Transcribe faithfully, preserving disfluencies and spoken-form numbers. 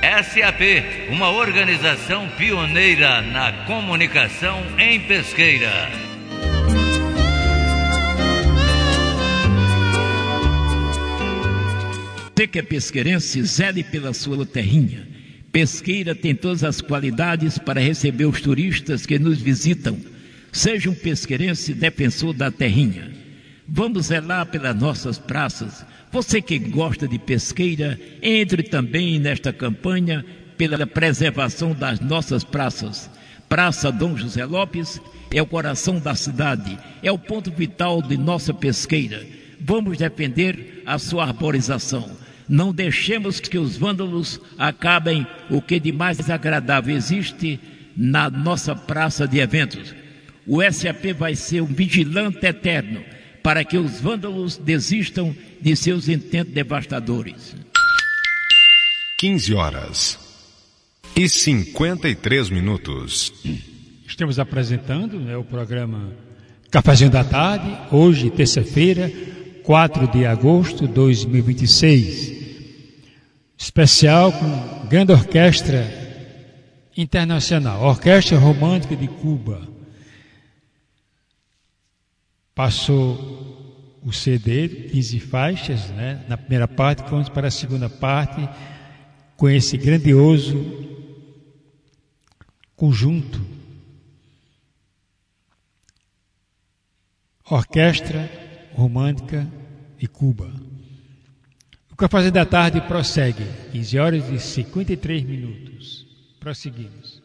S A P, uma organização pioneira na comunicação em Pesqueira. Você que é pesqueirense, zele pela sua terrinha. Pesqueira tem todas as qualidades para receber os turistas que nos visitam. Seja um pesqueirense defensor da terrinha. Vamos zelar pelas nossas praças. Você que gosta de Pesqueira, entre também nesta campanha pela preservação das nossas praças. Praça Dom José Lopes é o coração da cidade, é o ponto vital de nossa Pesqueira. Vamos defender a sua arborização. Não deixemos que os vândalos acabem o que de mais agradável existe na nossa praça de eventos. O S A P vai ser um vigilante eterno para que os vândalos desistam de seus intentos devastadores. quinze horas e cinquenta e três minutos. Estamos apresentando, né, o programa Cafézinho da Tarde, hoje, terça-feira, quatro de agosto de dois mil e vinte e seis. Especial com grande orquestra internacional, Orquestra Romântica de Cuba. Passou o C D, quinze faixas, né? Na primeira parte, vamos para a segunda parte, com esse grandioso conjunto. Orquestra Romântica de Cuba. O Café da Tarde prossegue, quinze horas e cinquenta e três minutos. Prosseguimos.